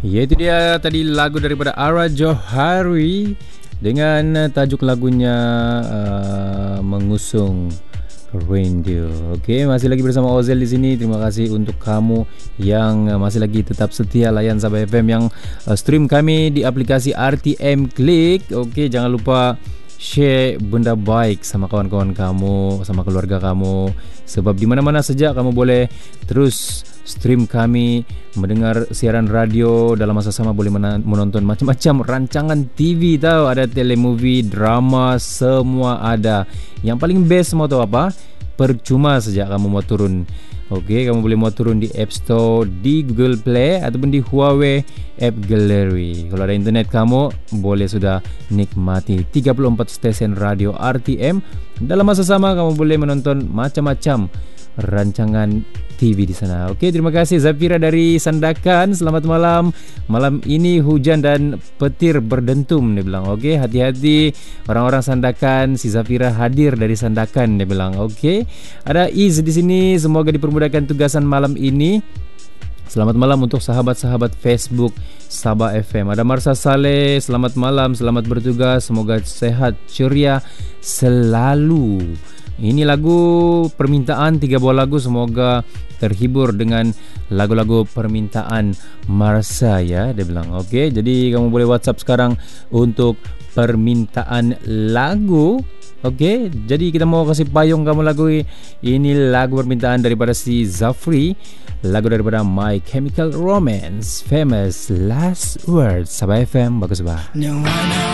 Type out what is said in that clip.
Ya, itu dia tadi lagu daripada Ara Johari dengan tajuk lagunya Mengusung Reindeer. Okey, masih lagi bersama Ozel di sini. Terima kasih untuk kamu yang masih lagi tetap setia layan Sabah FM yang stream kami di aplikasi RTM Klik. Okey, jangan lupa share benda baik sama kawan-kawan kamu, sama keluarga kamu, sebab di mana-mana saja kamu boleh terus stream kami, mendengar siaran radio, dalam masa sama boleh menonton macam-macam rancangan TV tahu, ada telemovie, drama, semua ada. Yang paling best mau tahu apa? Percuma saja kamu mau turun. Okey, kamu boleh mau turun di App Store, di Google Play ataupun di Huawei App Gallery. Kalau ada internet kamu boleh sudah nikmati 34 stesen radio RTM. Dalam masa sama kamu boleh menonton macam-macam rancangan TV di sana. Okey, terima kasih Zafira dari Sandakan. Selamat malam. Malam ini hujan dan petir berdentum, dia bilang. Okey, hati-hati orang-orang Sandakan. Si Zafira hadir dari Sandakan, dia bilang. Okey. Ada Iz di sini, semoga dipermudahkan tugasan malam ini. Selamat malam untuk sahabat-sahabat Facebook Sabah FM. Ada Marsa Saleh, selamat malam, selamat bertugas, semoga sehat, ceria selalu. Ini lagu permintaan, 3 buah lagu, semoga terhibur dengan lagu-lagu permintaan Marsa ya, dia bilang. Okey, jadi kamu boleh WhatsApp sekarang untuk permintaan lagu. Okey, jadi kita mau kasih payung kamu lagu ini, lagu permintaan daripada si Zafri, lagu daripada My Chemical Romance, Famous Last Words. Sabah FM, bagus bah.